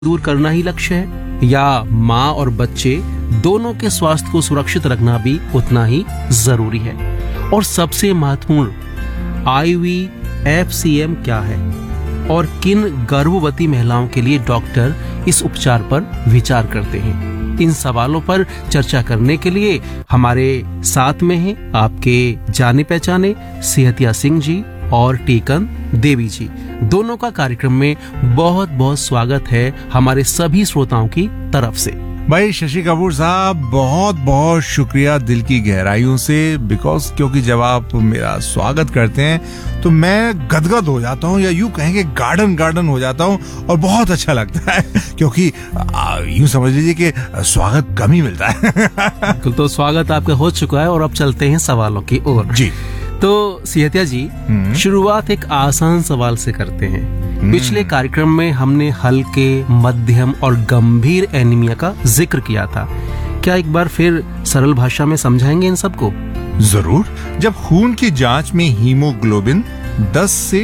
दूर करना ही लक्ष्य है या माँ और बच्चे दोनों के स्वास्थ्य को सुरक्षित रखना भी उतना ही जरूरी है? और सबसे महत्वपूर्ण, IVFCM क्या है और किन गर्भवती महिलाओं के लिए डॉक्टर इस उपचार पर विचार करते हैं? इन सवालों पर चर्चा करने के लिए हमारे साथ में हैं आपके जाने पहचाने सेहतिया सिंह जी और टीकन देवी जी। दोनों का कार्यक्रम में बहुत बहुत स्वागत है हमारे सभी श्रोताओं की तरफ से। भाई शशि कपूर साहब, बहुत बहुत शुक्रिया दिल की गहराइयों से, क्योंकि जब आप मेरा स्वागत करते हैं तो मैं गदगद हो जाता हूँ, या यूं कहेंगे गार्डन हो जाता हूँ, और बहुत अच्छा लगता है क्योंकि यूं समझ लीजिए कि स्वागत कम ही मिलता है। बिल्कुल, तो स्वागत आपका हो चुका है और अब चलते हैं सवालों की ओर। जी तो सेहतिया जी, शुरुआत एक आसान सवाल से करते हैं। पिछले कार्यक्रम में हमने हल्के, मध्यम और गंभीर एनीमिया का जिक्र किया था। क्या एक बार फिर सरल भाषा में समझाएंगे इन सबको? जरूर। जब खून की जांच में हीमोग्लोबिन 10 से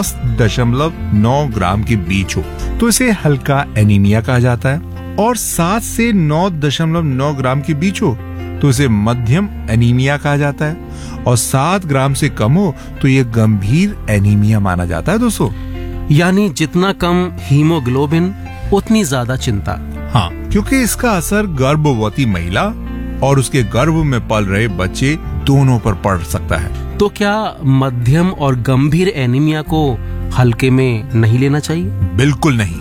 10.9 ग्राम के बीच हो तो इसे हल्का एनीमिया कहा जाता है, और 7 से 9.9 ग्राम के बीच हो तो इसे मध्यम एनीमिया कहा जाता है, और 7 ग्राम से कम हो तो ये गंभीर एनीमिया माना जाता है दोस्तों। यानी जितना कम हीमोग्लोबिन उतनी ज्यादा चिंता। हाँ, क्योंकि इसका असर गर्भवती महिला और उसके गर्भ में पल रहे बच्चे दोनों पर पड़ सकता है। तो क्या मध्यम और गंभीर एनीमिया को हल्के में नहीं लेना चाहिए? बिल्कुल नहीं।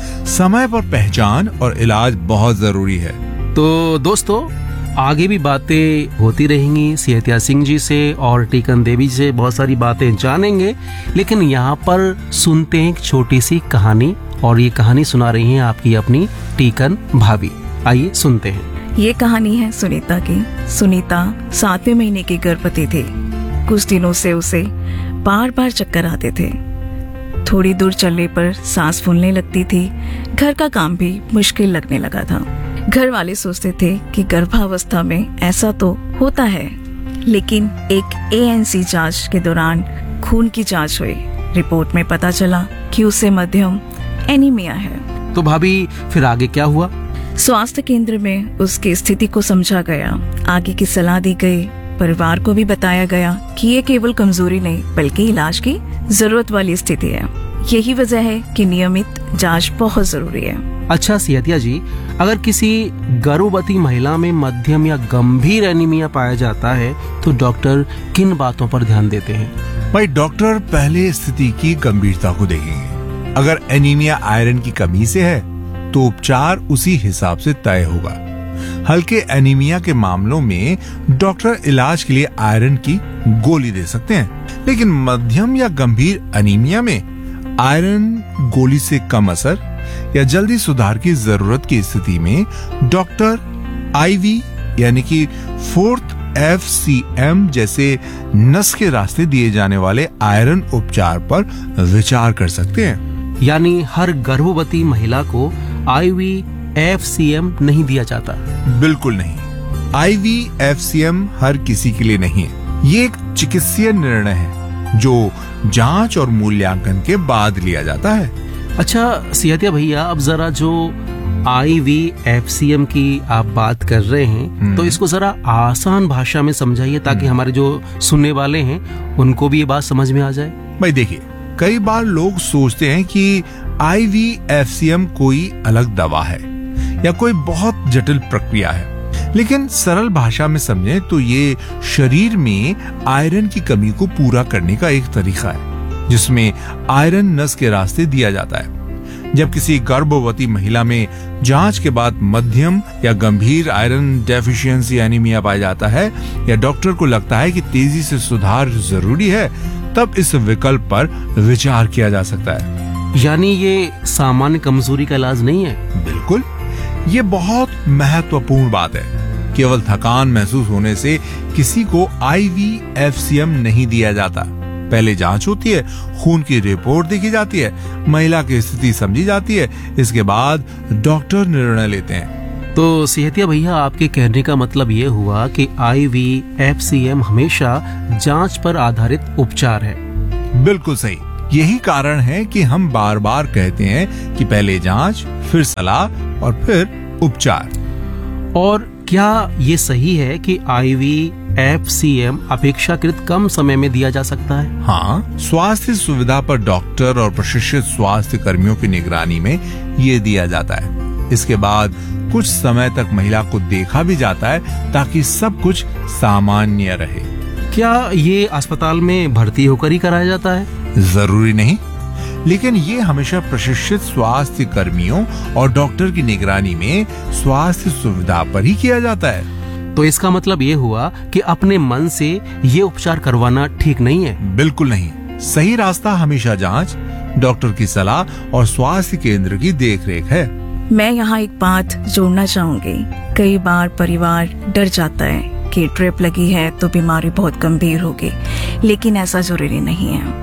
समय पर पहचान और इलाज बहुत जरूरी है। तो दोस्तों, आगे भी बातें होती रहेंगी सेहतिया सिंह जी से और टीकन देवी से, बहुत सारी बातें जानेंगे, लेकिन यहाँ पर सुनते हैं एक छोटी सी कहानी, और ये कहानी सुना रही हैं आपकी अपनी टीकन भाभी। आइए सुनते हैं। ये कहानी है सुनीता की। सुनीता 7वें महीने की गर्भवती थी। कुछ दिनों से उसे बार बार चक्कर आते थे। थोड़ी दूर चलने पर सांस फूलने लगती थी। घर का काम भी मुश्किल लगने लगा था। घर वाले सोचते थे कि गर्भावस्था में ऐसा तो होता है, लेकिन एक ANC जांच के दौरान खून की जांच हुई। रिपोर्ट में पता चला कि उसे मध्यम एनीमिया है। तो भाभी, फिर आगे क्या हुआ? स्वास्थ्य केंद्र में उसकी स्थिति को समझा गया, आगे की सलाह दी गई। परिवार को भी बताया गया कि ये केवल कमजोरी नहीं बल्कि इलाज की जरूरत वाली स्थिति है। यही वजह है कि नियमित जांच बहुत जरूरी है। अच्छा सेहतिया जी, अगर किसी गर्भवती महिला में मध्यम या गंभीर एनीमिया पाया जाता है तो डॉक्टर किन बातों पर ध्यान देते हैं? भाई, डॉक्टर पहले स्थिति की गंभीरता को देखेंगे। अगर एनीमिया आयरन की कमी से है तो उपचार उसी हिसाब से तय होगा। हल्के एनीमिया के मामलों में डॉक्टर इलाज के लिए आयरन की गोली दे सकते हैं, लेकिन मध्यम या गंभीर एनीमिया में आयरन गोली से कम असर या जल्दी सुधार की जरूरत की स्थिति में डॉक्टर IV यानी कि 4th FCM जैसे नस के रास्ते दिए जाने वाले आयरन उपचार पर विचार कर सकते हैं। यानी हर गर्भवती महिला को IVFCM नहीं दिया जाता? बिल्कुल नहीं। IVFCM हर किसी के लिए नहीं है। ये एक चिकित्सीय निर्णय है जो जांच और मूल्यांकन के बाद लिया जाता है। अच्छा सेहतिया भैया, अब जरा जो IVFCM की आप बात कर रहे हैं तो इसको जरा आसान भाषा में समझाइए ताकि हमारे जो सुनने वाले हैं उनको भी ये बात समझ में आ जाए। भाई देखिए, कई बार लोग सोचते हैं कि IVFCM कोई अलग दवा है या कोई बहुत जटिल प्रक्रिया है, लेकिन सरल भाषा में समझें तो ये शरीर में आयरन की कमी को पूरा करने का एक तरीका है जिसमें आयरन नस के रास्ते दिया जाता है। जब किसी गर्भवती महिला में जांच के बाद मध्यम या गंभीर आयरन डेफिशिएंसी एनीमिया पाया जाता है या डॉक्टर को लगता है कि तेजी से सुधार जरूरी है, तब इस विकल्प पर विचार किया जा सकता है। यानी ये सामान्य कमजोरी का इलाज नहीं है? बिल्कुल, ये बहुत महत्वपूर्ण बात है। केवल थकान महसूस होने से किसी को IVFCM नहीं दिया जाता। पहले जांच होती है, खून की रिपोर्ट देखी जाती है, महिला की स्थिति समझी जाती है, इसके बाद डॉक्टर निर्णय लेते हैं। तो सेहतिया भैया, आपके कहने का मतलब ये हुआ कि IVFCM हमेशा जांच पर आधारित उपचार है? बिल्कुल सही। यही कारण है कि हम बार बार कहते हैं कि पहले जांच, फिर सलाह और फिर उपचार। और क्या ये सही है कि IVFCM अपेक्षाकृत कम समय में दिया जा सकता है? हाँ, स्वास्थ्य सुविधा पर डॉक्टर और प्रशिक्षित स्वास्थ्य कर्मियों की निगरानी में ये दिया जाता है। इसके बाद कुछ समय तक महिला को देखा भी जाता है ताकि सब कुछ सामान्य रहे। क्या ये अस्पताल में भर्ती होकर ही कराया जाता है? जरूरी नहीं, लेकिन ये हमेशा प्रशिक्षित स्वास्थ्य कर्मियों और डॉक्टर की निगरानी में स्वास्थ्य सुविधा पर ही किया जाता है। तो इसका मतलब ये हुआ कि अपने मन से ये उपचार करवाना ठीक नहीं है? बिल्कुल नहीं। सही रास्ता हमेशा जांच, डॉक्टर की सलाह और स्वास्थ्य केंद्र की देखरेख है। मैं यहाँ एक बात जोड़ना चाहूंगी। कई बार परिवार डर जाता है कि ड्रिप लगी है तो बीमारी बहुत गंभीर होगी, लेकिन ऐसा जरूरी नहीं है।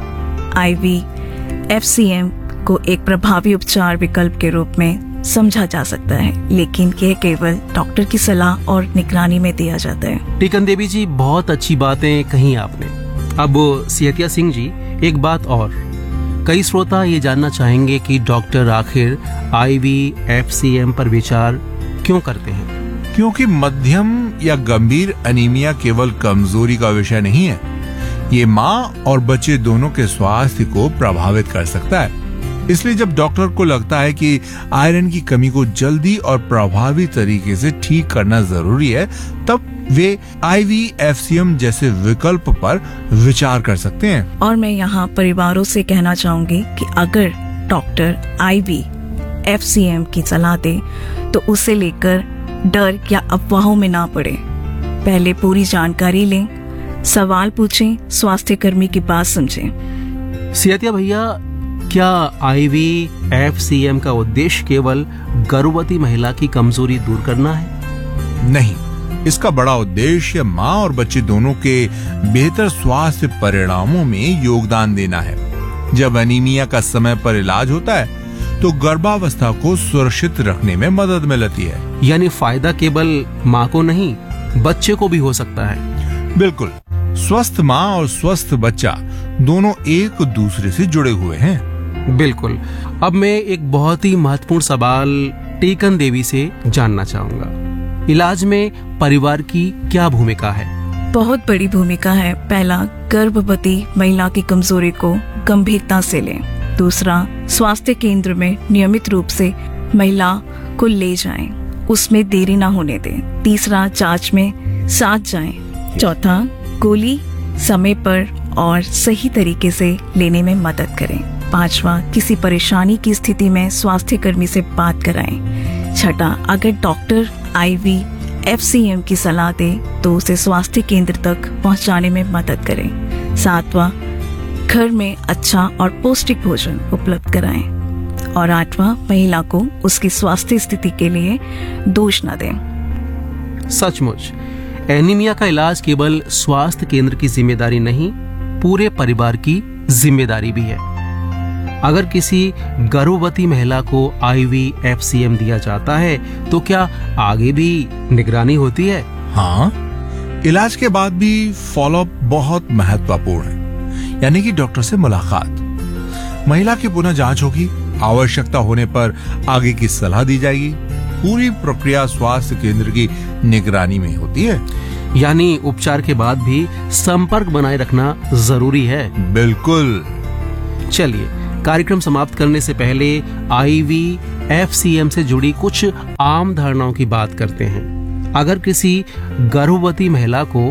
IVFCM को एक प्रभावी उपचार विकल्प के रूप में समझा जा सकता है, लेकिन यह केवल डॉक्टर की सलाह और निगरानी में दिया जाता है। टीकन देवी जी, बहुत अच्छी बातें कही आपने। अब सिहतिया सिंह जी, एक बात और, कई श्रोता ये जानना चाहेंगे कि डॉक्टर आखिर IVFCM पर विचार क्यों करते हैं? क्योंकि मध्यम या गंभीर एनीमिया केवल कमजोरी का विषय नहीं है, ये माँ और बच्चे दोनों के स्वास्थ्य को प्रभावित कर सकता है। इसलिए जब डॉक्टर को लगता है कि आयरन की कमी को जल्दी और प्रभावी तरीके से ठीक करना जरूरी है, तब वे IVFCM जैसे विकल्प पर विचार कर सकते हैं। और मैं यहाँ परिवारों से कहना चाहूंगी कि अगर डॉक्टर IVFCM की सलाह दे तो उसे लेकर डर या अफवाहों में ना पड़े। पहले पूरी जानकारी लें, सवाल पूछें, स्वास्थ्य कर्मी की बात समझें। सिहतिया भैया, क्या IVFCM का उद्देश्य केवल गर्भवती महिला की कमजोरी दूर करना है? नहीं, इसका बड़ा उद्देश्य माँ और बच्चे दोनों के बेहतर स्वास्थ्य परिणामों में योगदान देना है। जब एनीमिया का समय पर इलाज होता है तो गर्भावस्था को सुरक्षित रखने में मदद मिलती है। यानी फायदा केवल माँ को नहीं, बच्चे को भी हो सकता है। बिल्कुल, स्वस्थ माँ और स्वस्थ बच्चा दोनों एक दूसरे से जुड़े हुए हैं। बिल्कुल। अब मैं एक बहुत ही महत्वपूर्ण सवाल टीकन देवी से जानना चाहूंगा। इलाज में परिवार की क्या भूमिका है? बहुत बड़ी भूमिका है। पहला, गर्भवती महिला की कमजोरी को गंभीरता से लें। दूसरा, स्वास्थ्य केंद्र में नियमित रूप से महिला को ले जाएं, उसमें देरी ना होने दें। तीसरा, जांच में साथ जाएं। चौथा, गोली समय पर और सही तरीके से लेने में मदद करें। पांचवा, किसी परेशानी की स्थिति में स्वास्थ्य कर्मी से बात कराएं। छठा, अगर डॉक्टर IVFCM की सलाह दे तो उसे स्वास्थ्य केंद्र तक पहुंचाने में मदद करें। सातवां, घर में अच्छा और पौष्टिक भोजन उपलब्ध कराएं। और आठवां, महिला को उसकी स्वास्थ्य स्थिति के लिए दोष न दें। सचमुच एनीमिया का इलाज केवल स्वास्थ्य केंद्र की जिम्मेदारी नहीं, पूरे परिवार की जिम्मेदारी भी है। अगर किसी गर्भवती महिला को IVFCM दिया जाता है तो क्या आगे भी निगरानी होती है? हाँ, इलाज के बाद भी फॉलोअप बहुत महत्वपूर्ण है। यानी कि डॉक्टर से मुलाकात, महिला की पुनः जांच होगी, आवश्यकता होने पर आगे की सलाह दी जाएगी। पूरी प्रक्रिया स्वास्थ्य केंद्र की निगरानी में होती है। यानी उपचार के बाद भी संपर्क बनाए रखना जरूरी है। बिल्कुल। चलिए, कार्यक्रम समाप्त करने से पहले IVFCM से जुड़ी कुछ आम धारणाओं की बात करते हैं। अगर किसी गर्भवती महिला को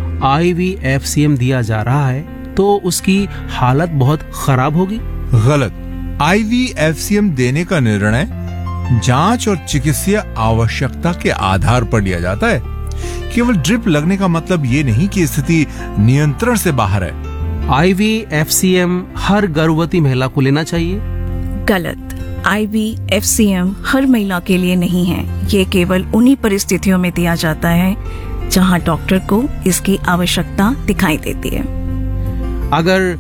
IVFCM दिया जा रहा है तो उसकी हालत बहुत खराब होगी? गलत। IVFCM देने का निर्णय जांच और चिकित्सीय आवश्यकता के आधार पर लिया जाता है। केवल ड्रिप लगने का मतलब ये नहीं कि स्थिति नियंत्रण से बाहर है। IVFCM हर गर्भवती महिला को लेना चाहिए? गलत। IVFCM हर महिला के लिए नहीं है। ये केवल उन्हीं परिस्थितियों में दिया जाता है जहां डॉक्टर को इसकी आवश्यकता दिखाई देती है। अगर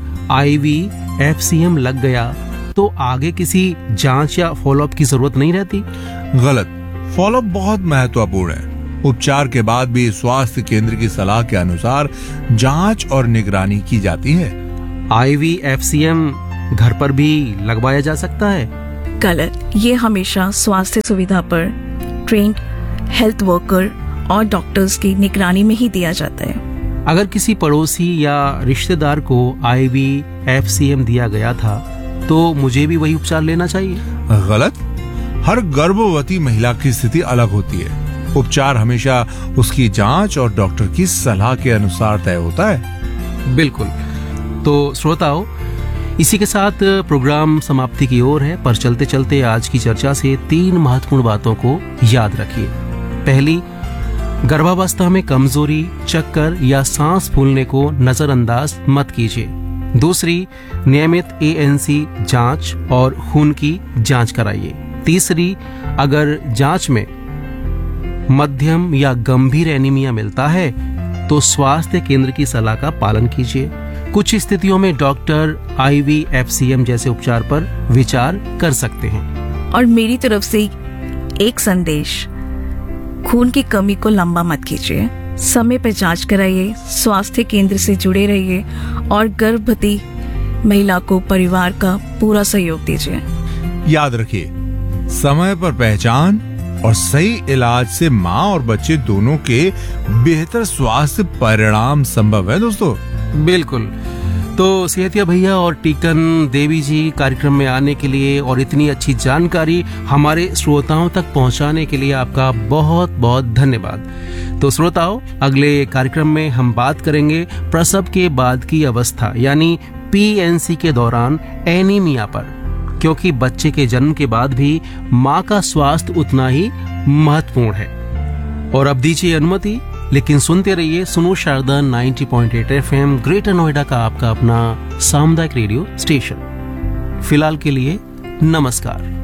IVFCM लग गया तो आगे किसी जांच या फॉलोअप की जरूरत नहीं रहती? गलत। फॉलोअप बहुत महत्वपूर्ण है। उपचार के बाद भी स्वास्थ्य केंद्र की सलाह के अनुसार जांच और निगरानी की जाती है। IVFCM घर पर भी लगवाया जा सकता है? गलत। ये हमेशा स्वास्थ्य सुविधा पर ट्रेंड हेल्थ वर्कर और डॉक्टर्स की निगरानी में ही दिया जाता है। अगर किसी पड़ोसी या रिश्तेदार को IVFCM दिया गया था तो मुझे भी वही उपचार लेना चाहिए? गलत। हर गर्भवती महिला की स्थिति अलग होती है। उपचार हमेशा उसकी जांच और डॉक्टर की सलाह के अनुसार तय होता है। बिल्कुल। तो श्रोताओ, इसी के साथ प्रोग्राम समाप्ति की ओर है, पर चलते चलते आज की चर्चा से 3 महत्वपूर्ण बातों को याद रखिए। पहली, गर्भावस्था में कमजोरी, चक्कर या सांस फूलने को नजरअंदाज मत कीजिए। दूसरी, नियमित ANC जांच और खून की जांच कराइए। तीसरी, अगर जांच में मध्यम या गंभीर एनीमिया मिलता है तो स्वास्थ्य केंद्र की सलाह का पालन कीजिए। कुछ स्थितियों में डॉक्टर IVFCM जैसे उपचार पर विचार कर सकते हैं। और मेरी तरफ से एक संदेश, खून की कमी को लंबा मत कीजिए। समय पर जांच कराइए, स्वास्थ्य केंद्र से जुड़े रहिए और गर्भवती महिला को परिवार का पूरा सहयोग दीजिए। याद रखिए, समय पर पहचान और सही इलाज से माँ और बच्चे दोनों के बेहतर स्वास्थ्य परिणाम संभव है दोस्तों। बिल्कुल। तो सेहतिया भैया और टीकन देवी जी कार्यक्रम में आने के लिए और इतनी अच्छी जानकारी हमारे श्रोताओं तक पहुंचाने के लिए आपका बहुत बहुत धन्यवाद। तो श्रोताओं, अगले कार्यक्रम में हम बात करेंगे प्रसव के बाद की अवस्था यानी PNC के दौरान एनीमिया पर, क्योंकि बच्चे के जन्म के बाद भी माँ का स्वास्थ्य उतना ही महत्वपूर्ण है। और अब दीजिए अनुमति, लेकिन सुनते रहिए सुनो शारदा 90.8 FM ग्रेटर नोएडा का आपका अपना सामुदायिक रेडियो स्टेशन। फिलहाल के लिए नमस्कार।